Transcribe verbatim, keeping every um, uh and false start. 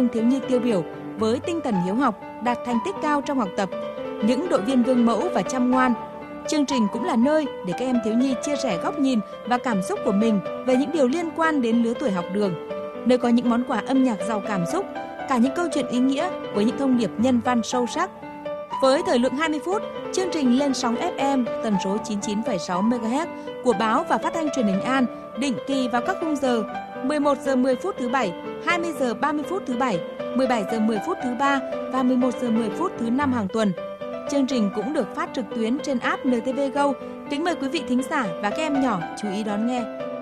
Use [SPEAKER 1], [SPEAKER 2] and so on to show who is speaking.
[SPEAKER 1] thiếu nhi tiêu biểu với tinh thần hiếu học, đạt thành tích cao trong học tập, những đội viên gương mẫu và chăm ngoan. Chương trình cũng là nơi để các em thiếu nhi chia sẻ góc nhìn và cảm xúc của mình về những điều liên quan đến lứa tuổi học đường, nơi có những món quà âm nhạc giàu cảm xúc, cả những câu chuyện ý nghĩa với những thông điệp nhân văn sâu sắc. Với thời lượng hai mươi phút, chương trình lên sóng ép em tần số chín mươi chín phẩy sáu mê ga héc của báo và phát thanh truyền hình An, định kỳ vào các khung giờ mười một giờ mười phút thứ bảy, hai mươi giờ ba mươi phút thứ bảy, mười bảy giờ mười phút thứ ba và mười một giờ mười phút thứ năm hàng tuần. Chương trình cũng được phát trực tuyến trên app en tê vê Go. Kính mời quý vị thính giả và các em nhỏ chú ý đón nghe.